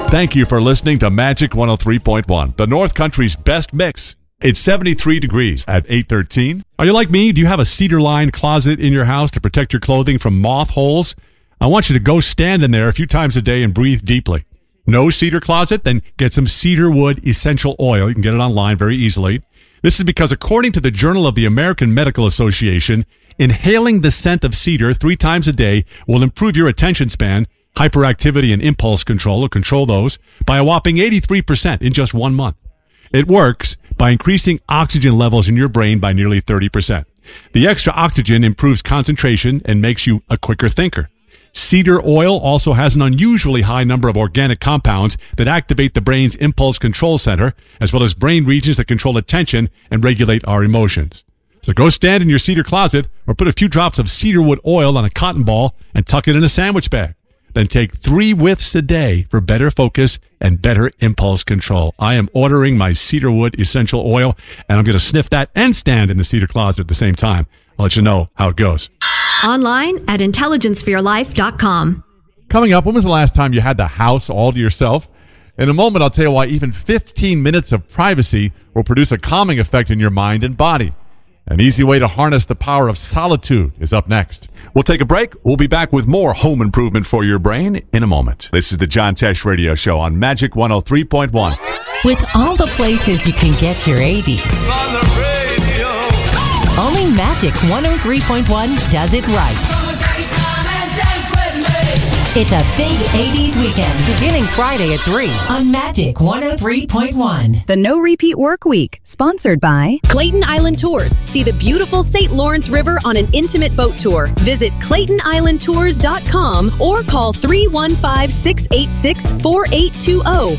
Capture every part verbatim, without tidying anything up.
Thank you for listening to Magic one oh three point one, the North Country's best mix. It's seventy-three degrees at eight thirteen. Are you like me? Do you have a cedar-lined closet in your house to protect your clothing from moth holes? I want you to go stand in there a few times a day and breathe deeply. No cedar closet? Then get some cedar wood essential oil. You can get it online very easily. This is because according to the Journal of the American Medical Association, inhaling the scent of cedar three times a day will improve your attention span, hyperactivity, and impulse control, or control those, by a whopping eighty-three percent in just one month. It works by increasing oxygen levels in your brain by nearly thirty percent. The extra oxygen improves concentration and makes you a quicker thinker. Cedar oil also has an unusually high number of organic compounds that activate the brain's impulse control center, as well as brain regions that control attention and regulate our emotions. So go stand in your cedar closet or put a few drops of cedarwood oil on a cotton ball and tuck it in a sandwich bag. Then take three whiffs a day for better focus and better impulse control. I am ordering my cedarwood essential oil, and I'm going to sniff that and stand in the cedar closet at the same time. I'll let you know how it goes. Online at intelligence for your life dot com. Coming up, when was the last time you had the house all to yourself? In a moment, I'll tell you why even fifteen minutes of privacy will produce a calming effect in your mind and body. An easy way to harness the power of solitude is up next. We'll take a break. We'll be back with more home improvement for your brain in a moment. This is the John Tesh Radio Show on Magic one oh three point one. With all the places you can get your eighties. On the radio. Only Magic one oh three point one does it right. It's a big eighties weekend beginning Friday at three on Magic one oh three point one. The No Repeat Work Week, sponsored by Clayton Island Tours. See the beautiful Saint Lawrence River on an intimate boat tour. Visit clayton island tours dot com or call three one five, six eight six, four eight two zero.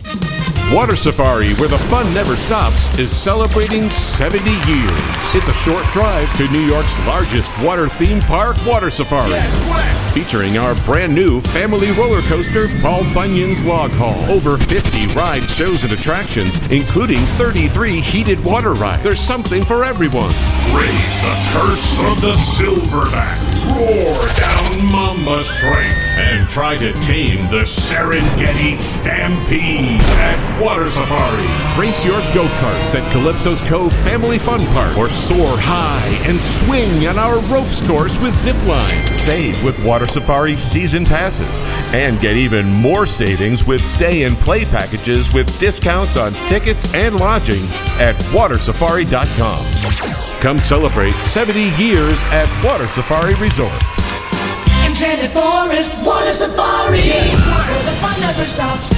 Water Safari, where the fun never stops, is celebrating seventy years. It's a short drive to New York's largest water theme park, Water Safari. Yes, featuring our brand new family roller coaster, Paul Bunyan's Log Haul. Over fifty ride shows and attractions, including thirty-three heated water rides. There's something for everyone. Brave the curse of the silverback. Roar down Mamba Strike and try to tame the Serengeti Stampede at Water Safari. Race your go-karts at Calypso's Cove Family Fun Park, or soar high and swing on our ropes course with zip lines. Save with Water Safari season passes and get even more savings with stay and play packages with discounts on tickets and lodging at water safari dot com. Come celebrate seventy years at Water Safari Resort. Enchanted Forest, Water Safari, where the fun never stops.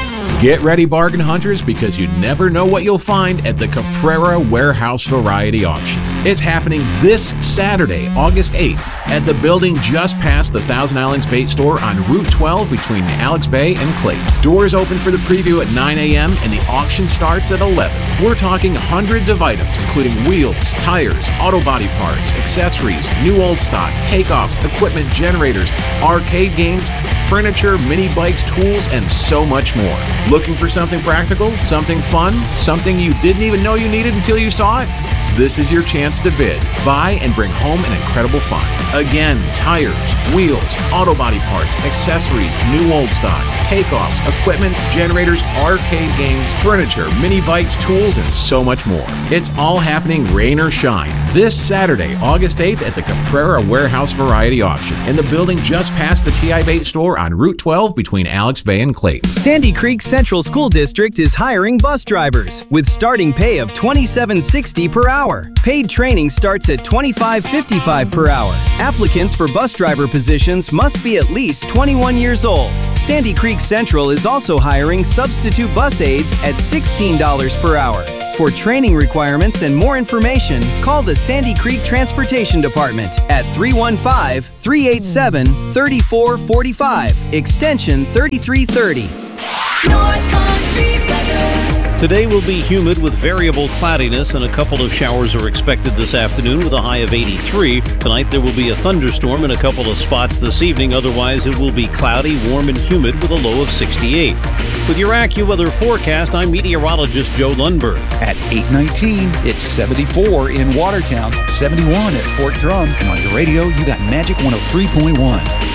Get ready, bargain hunters, because you never know what you'll find at the Caprara Warehouse Variety Auction. It's happening this Saturday, August eighth, at the building just past the Thousand Islands Bait Store on Route twelve between Alex Bay and Clayton. Doors open for the preview at nine a.m. and the auction starts at eleven. We're talking hundreds of items, including wheels, tires, auto body parts, accessories, new old stock, takeoffs, equipment, generators, arcade games, furniture, mini bikes, tools, and so much more. Looking for something practical, something fun, something you didn't even know you needed until you saw it? This is your chance to bid, buy, and bring home an incredible find. Again, tires, wheels, auto body parts, accessories, new old stock, takeoffs, equipment, generators, arcade games, furniture, mini bikes, tools, and so much more. It's all happening rain or shine this Saturday, August eighth at the Caprara Warehouse Variety Auction in the building just past the T I Bait Store on Route twelve between Alex Bay and Clayton. Sandy Creek Central School District is hiring bus drivers with starting pay of twenty-seven sixty per hour. Paid training starts at twenty-five fifty-five per hour. Applicants for bus driver positions must be at least twenty-one years old. Sandy Creek Central is also hiring substitute bus aides at sixteen dollars per hour. For training requirements and more information, call the Sandy Creek Transportation Department at three one five, three eight seven, three four four five, extension thirty-three thirty. North Country weather. Today will be humid with variable cloudiness, and a couple of showers are expected this afternoon with a high of eighty-three. Tonight there will be a thunderstorm in a couple of spots this evening. Otherwise, it will be cloudy, warm, and humid with a low of sixty-eight. With your AccuWeather forecast, I'm meteorologist Joe Lundberg. At eight nineteen, it's seventy-four in Watertown, seventy-one at Fort Drum, and on your radio, you got Magic one oh three point one.